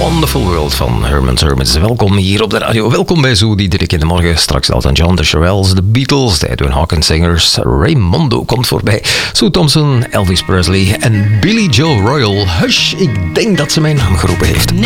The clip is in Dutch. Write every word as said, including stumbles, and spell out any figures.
Wonderful World van Herman Hermits. Welkom hier op de radio. Welkom bij Zo Diederik in de morgen. Straks Elton John, The Shirelles, The Beatles, de Edwin Hawkins Singers. Raymondo komt voorbij. Sue Thompson, Elvis Presley en Billy Joe Royal. Hush, ik denk dat ze mijn naam geroepen heeft.